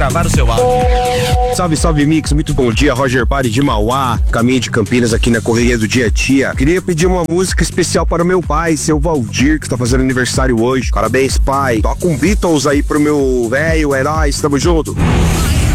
gravar o seu áudio. Salve, salve, Mix, muito bom dia, Roger Pari de Mauá, caminho de Campinas aqui na correria do dia a dia. Queria pedir uma música especial para o meu pai, seu Valdir, que está fazendo aniversário hoje. Parabéns, pai. Toca um Beatles aí pro meu velho, é nóis, tamo junto.